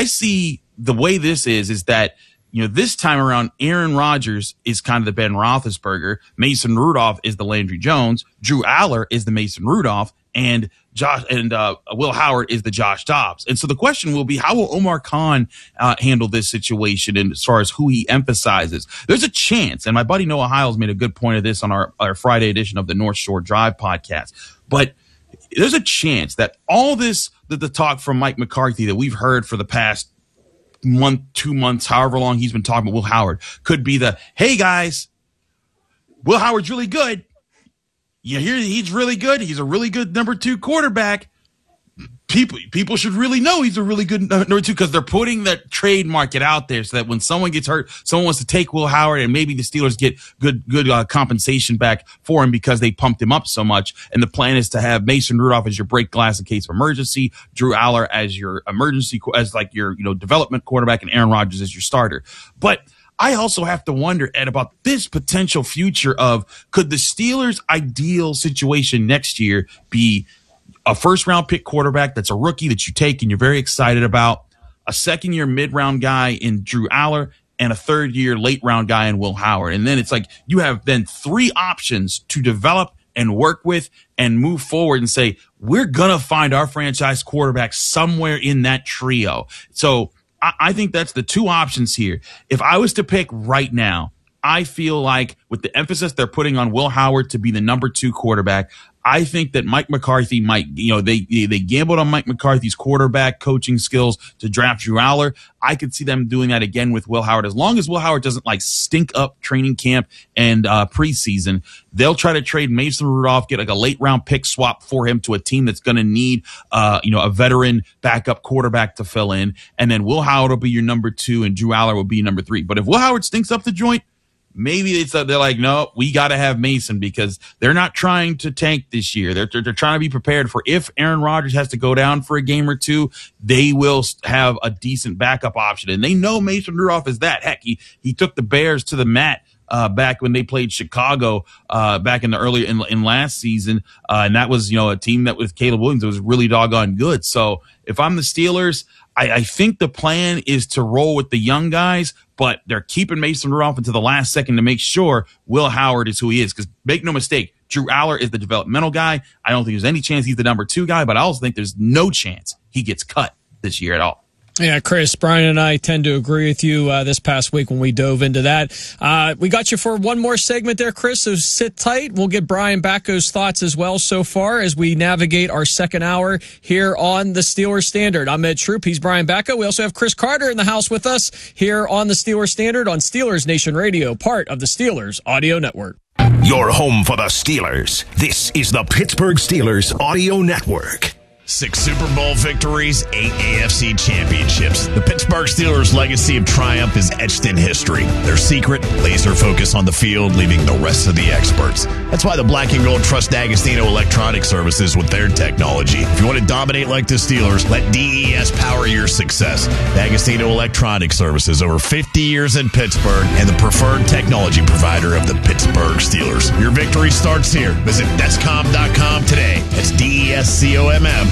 see the way this is that, this time around, Aaron Rodgers is kind of the Ben Roethlisberger. Mason Rudolph is the Landry Jones. Drew Aller is the Mason Rudolph, and Will Howard is the Josh Dobbs. And so the question will be, how will Omar Khan handle this situation, and as far as who he emphasizes? There's a chance, and my buddy Noah Hiles made a good point of this on our Friday edition of the North Shore Drive podcast, but there's a chance that all this, the talk from Mike McCarthy that we've heard for the past month, 2 months, however long he's been talking about Will Howard, could be hey guys, Will Howard's really good. You hear he's really good. He's a really good number 2 quarterback. People should really know he's a really good number 2, because they're putting that trade market out there so that when someone gets hurt, someone wants to take Will Howard, and maybe the Steelers get good compensation back for him because they pumped him up so much. And the plan is to have Mason Rudolph as your break glass in case of emergency, Drew Aller as your development quarterback, and Aaron Rodgers as your starter. But I also have to wonder, Ed, about this potential future of, could the Steelers' ideal situation next year be a first-round pick quarterback that's a rookie that you take and you're very excited about, a second-year mid-round guy in Drew Aller, and a third-year late-round guy in Will Howard. And then it's like you have then 3 options to develop and work with and move forward and say, we're going to find our franchise quarterback somewhere in that trio. So I think that's the 2 options here. If I was to pick right now, I feel like with the emphasis they're putting on Will Howard to be the number 2 quarterback, I think that Mike McCarthy might, they gambled on Mike McCarthy's quarterback coaching skills to draft Drew Aller. I could see them doing that again with Will Howard. As long as Will Howard doesn't stink up training camp and preseason, they'll try to trade Mason Rudolph, get a late round pick swap for him to a team that's going to need, a veteran backup quarterback to fill in. And then Will Howard will be your number 2 and Drew Aller will be your number 3. But if Will Howard stinks up the joint, maybe they're like, no, we got to have Mason, because they're not trying to tank this year. They're trying to be prepared for if Aaron Rodgers has to go down for a game or 2, they will have a decent backup option. And they know Mason Rudolph is that. Heck, he took the Bears to the mat back when they played Chicago back in in last season. And that was, a team that with Caleb Williams, it was really doggone good. So if I'm the Steelers, I think the plan is to roll with the young guys, but they're keeping Mason Rudolph until the last second to make sure Will Howard is who he is. Because make no mistake, Drew Aller is the developmental guy. I don't think there's any chance he's the number 2 guy, but I also think there's no chance he gets cut this year at all. Yeah, Chris, Brian and I tend to agree with you this past week when we dove into that. We got you for one more segment there, Chris, so sit tight. We'll get Brian Backo's thoughts as well so far as we navigate our second hour here on the Steelers Standard. I'm Ed Troop. He's Brian Backo. We also have Chris Carter in the house with us here on the Steelers Standard on Steelers Nation Radio, part of the Steelers Audio Network. Your home for the Steelers. This is the Pittsburgh Steelers Audio Network. 6 Super Bowl victories, 8 AFC championships. The Pittsburgh Steelers' legacy of triumph is etched in history. Their secret, laser focus on the field, leaving the rest of the experts. That's why the Black and Gold trust D'Agostino Electronic Services with their technology. If you want to dominate like the Steelers, let DES power your success. D'Agostino Electronic Services, over 50 years in Pittsburgh, and the preferred technology provider of the Pittsburgh Steelers. Your victory starts here. Visit Descom.com today. That's DESCOMM.com.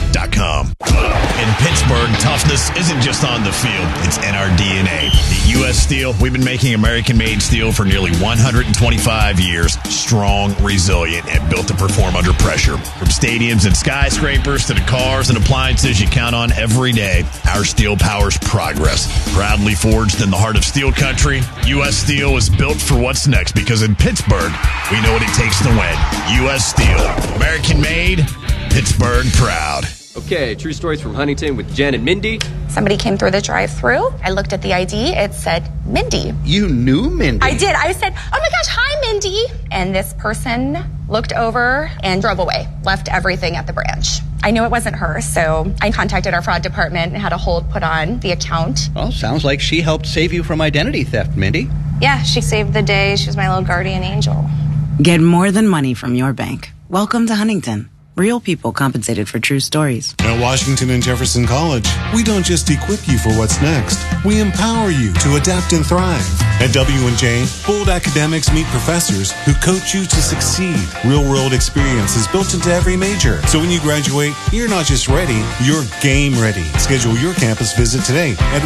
In Pittsburgh, toughness isn't just on the field, it's in our DNA. At U.S. Steel, we've been making American-made steel for nearly 125 years, strong, resilient, and built to perform under pressure. From stadiums and skyscrapers to the cars and appliances you count on every day, our steel powers progress. Proudly forged in the heart of steel country, U.S. Steel is built for what's next, because in Pittsburgh, we know what it takes to win. U.S. Steel, American-made, Pittsburgh proud. Okay, true stories from Huntington with Jen and Mindy. Somebody came through the drive-thru. I looked at the ID. It said Mindy. You knew Mindy? I did. I said, oh my gosh, hi, Mindy. And this person looked over and drove away, left everything at the branch. I knew it wasn't her, so I contacted our fraud department and had a hold put on the account. Well, sounds like she helped save you from identity theft, Mindy. Yeah, she saved the day. She was my little guardian angel. Get more than money from your bank. Welcome to Huntington. Real people compensated for true stories. At Washington and Jefferson College, we don't just equip you for what's next. We empower you to adapt and thrive. At W&J, bold academics meet professors who coach you to succeed. Real-world experience is built into every major. So when you graduate, you're not just ready, you're game ready. Schedule your campus visit today at